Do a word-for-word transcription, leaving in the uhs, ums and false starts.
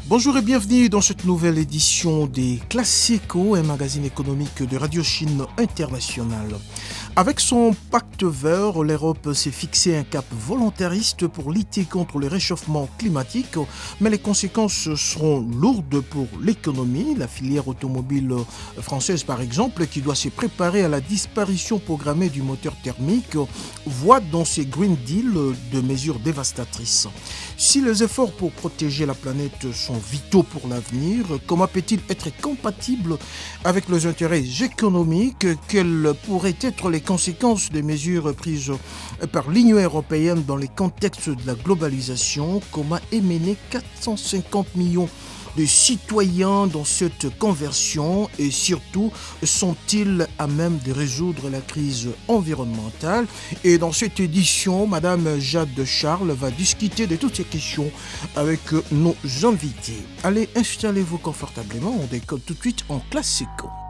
Bonjour et bienvenue dans cette nouvelle édition des Classico, un magazine économique de Radio Chine Internationale. Avec son pacte vert, l'Europe s'est fixé un cap volontariste pour lutter contre le réchauffement climatique, mais les conséquences seront lourdes pour l'économie. La filière automobile française, par exemple, qui doit se préparer à la disparition programmée du moteur thermique, voit dans ces Green Deal de mesures dévastatrices. Si les efforts pour protéger la planète sont vitaux pour l'avenir, comment peut-il être compatible avec les intérêts économiques? Quelles pourraient être les conséquences des mesures prises par l'Union européenne dans le contexte de la globalisation? Comment émener quatre cent cinquante millions de citoyens dans cette conversion et surtout, sont-ils à même de résoudre la crise environnementale? Et dans cette édition, Madame Jade Charles va discuter de toutes ces questions avec nos invités. Allez, installez-vous confortablement, on décolle tout de suite en Classico.